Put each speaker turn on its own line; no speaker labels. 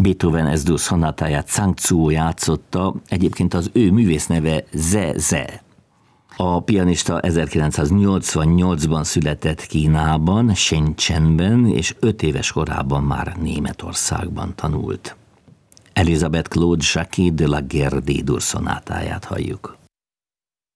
Beethoven S-dur szonátáját Zhang Zuo játszotta, egyébként az ő művész neve Ze. A pianista 1988-ban született Kínában, Shenzhenben, és 5 éves korában már Németországban tanult. Elisabeth Claude Jacques de la Guerre D-dur szonátáját halljuk.